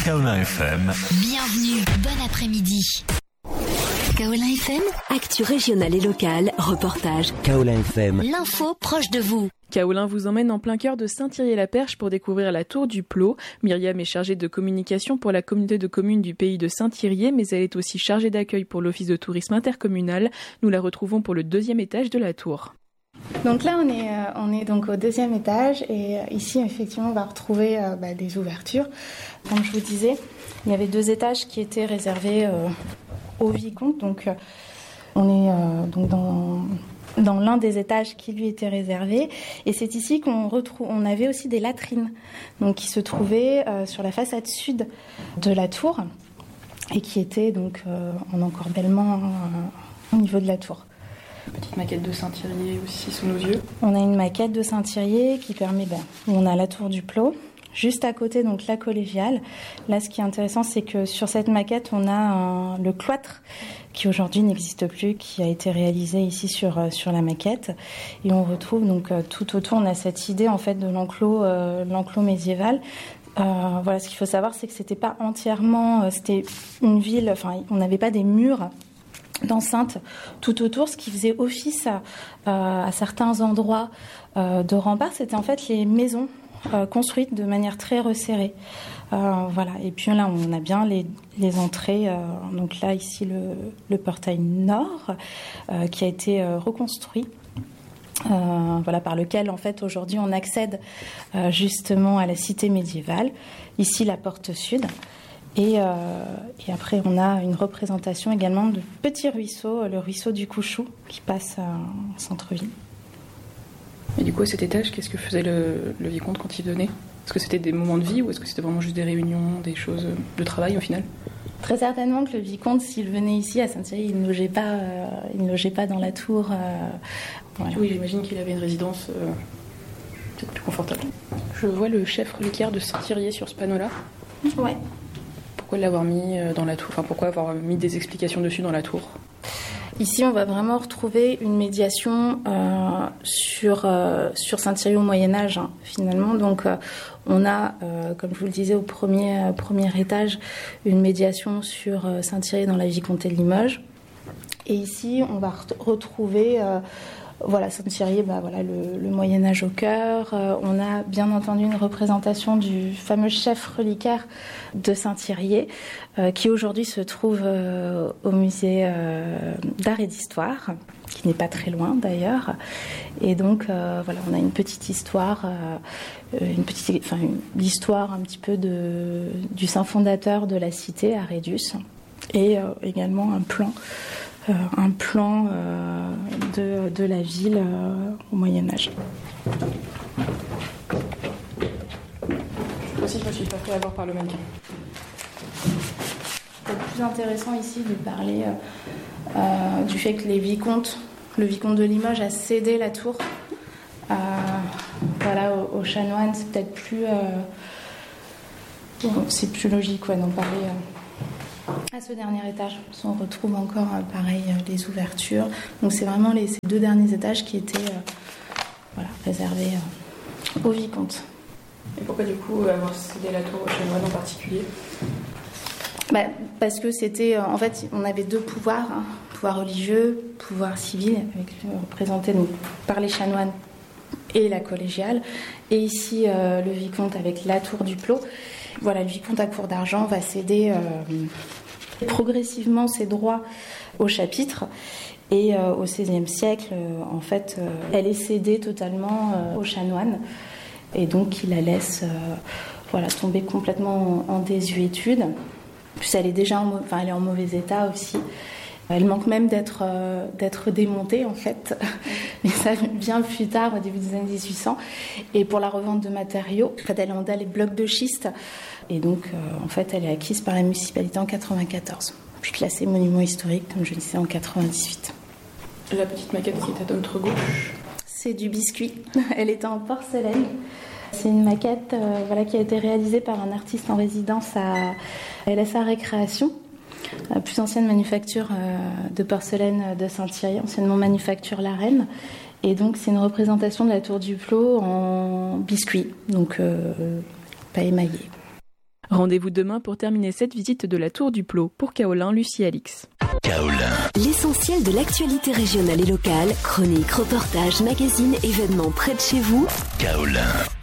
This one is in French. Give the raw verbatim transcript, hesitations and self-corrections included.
Kaolin F M. Bienvenue, bon après-midi. Kaolin F M, actu régionale et locale, reportage. Kaolin F M, l'info proche de vous. Kaolin vous emmène en plein cœur de Saint-Thierry-la-Perche pour découvrir la tour du Plot. Myriam est chargée de communication pour la communauté de communes du pays de Saint-Thierry, mais elle est aussi chargée d'accueil pour l'office de tourisme intercommunal. Nous la retrouvons pour le deuxième étage de la tour. Donc là, on est, euh, on est donc au deuxième étage et euh, ici, effectivement, on va retrouver euh, bah, des ouvertures. Comme je vous disais, il y avait deux étages qui étaient réservés euh, au vicomte. Donc, euh, on est euh, donc dans, dans l'un des étages qui lui était réservé. Et c'est ici qu'on retrouve. On avait aussi des latrines, donc qui se trouvaient euh, sur la façade sud de la tour et qui étaient donc euh, en encorbellement euh, au niveau de la tour. Petite maquette de Saint-Thierry aussi sous nos yeux. On a une maquette de Saint-Thierry qui permet, ben, on a la tour du Plot, juste à côté donc la collégiale. Là, ce qui est intéressant, c'est que sur cette maquette, on a un, le cloître qui aujourd'hui n'existe plus, qui a été réalisé ici sur sur la maquette, et on retrouve donc tout autour, on a cette idée en fait de l'enclos, euh, l'enclos médiéval. Euh, voilà, ce qu'il faut savoir, c'est que c'était pas entièrement, euh, c'était une ville, enfin, on n'avait pas des murs d'enceinte tout autour, ce qui faisait office à, à certains endroits euh, de rempart, c'était en fait les maisons euh, construites de manière très resserrée. Euh, voilà. Et puis là, on a bien les, les entrées. Euh, donc là, ici, le, le portail nord euh, qui a été euh, reconstruit. Euh, voilà, par lequel en fait aujourd'hui on accède euh, justement à la cité médiévale. Ici, la porte sud. Et, euh, et après, on a une représentation également de petits ruisseaux, le ruisseau du Couchou, qui passe en centre-ville. Et du coup, à cet étage, qu'est-ce que faisait le, le vicomte quand il venait ? Est-ce que c'était des moments de vie ou est-ce que c'était vraiment juste des réunions, des choses de travail au final ? Très certainement que le vicomte, s'il venait ici à Saint-Thierry, il ne logeait pas, euh, il ne logeait pas dans la tour. Euh, voilà. Oui, j'imagine qu'il avait une résidence euh, peut-être plus confortable. Je vois le chef reliquaire de Saint-Thierry sur ce panneau-là. Ouais. Pourquoi l'avoir mis dans la tour ? Enfin, pourquoi avoir mis des explications dessus dans la tour ? Ici, on va vraiment retrouver une médiation euh, sur, euh, sur Saint-Thierry au Moyen-Âge, hein, finalement. Donc, euh, on a, euh, comme je vous le disais, au premier, euh, premier étage, une médiation sur euh, Saint-Thierry dans la vicomté de Limoges. Et ici, on va re- retrouver... Euh, Voilà, Saint-Thierry, bah voilà, le, le Moyen-Âge au cœur. Euh, on a bien entendu une représentation du fameux chef reliquaire de Saint-Thierry, euh, qui aujourd'hui se trouve euh, au musée euh, d'art et d'histoire, qui n'est pas très loin d'ailleurs. Et donc, euh, voilà, on a une petite histoire, euh, une petite, enfin, une, l'histoire un petit peu de, du saint fondateur de la cité, Arédius, et euh, également un plan. Euh, un plan euh, de, de la ville euh, au Moyen-Âge. Moi aussi, je me suis pas fait avoir par le mannequin. C'est plus intéressant ici de parler euh, euh, du fait que les vicomtes, le vicomte de Limoges a cédé la tour euh, voilà, aux, aux chanoines. C'est peut-être plus, euh, bon, c'est plus logique ouais, d'en parler. Euh, À ce dernier étage, on retrouve encore, pareil, les ouvertures. Donc c'est vraiment les, ces deux derniers étages qui étaient euh, voilà, réservés euh, au vicomte. Et pourquoi du coup avoir cédé la tour aux chanoines en particulier ? bah, Parce que c'était, euh, en fait, on avait deux pouvoirs, hein, pouvoir religieux, pouvoir civil, avec, euh, représenté donc, par les chanoines et la collégiale. Et ici, euh, le vicomte avec la tour du Plot. Voilà, le vicomte à Cour d'Argent va céder euh, progressivement ses droits au chapitre. Et euh, au seizième siècle, euh, en fait, euh, elle est cédée totalement euh, aux chanoines. Et donc, il la laisse euh, voilà, tomber complètement en, en désuétude. Puis elle est déjà en, enfin, elle est en mauvais état aussi. Elle manque même d'être, euh, d'être démontée, en fait. Mais ça vient plus tard, au début des années dix-huit cents. Et pour la revente de matériaux, en fait, elle est en dalle et blocs de schiste. Et donc, euh, en fait, elle est acquise par la municipalité en quatre-vingt-quatorze. Puis classée monument historique, comme je disais, en quatre-vingt-dix-huit. La petite maquette qui est à notre gauche. C'est du biscuit. Elle est en porcelaine. C'est une maquette euh, voilà, qui a été réalisée par un artiste en résidence à L S A Récréation. La plus ancienne manufacture euh, de porcelaine de Saint-Thierry, anciennement manufacture La Reine. Et donc, c'est une représentation de la tour du Plot en biscuit, donc euh, pas émaillé. Rendez-vous demain pour terminer cette visite de la Tour du Plot. Pour Kaolin, Lucie Alix. Kaolin. L'essentiel de l'actualité régionale et locale, chroniques, reportages, magazines, événements près de chez vous. Kaolin.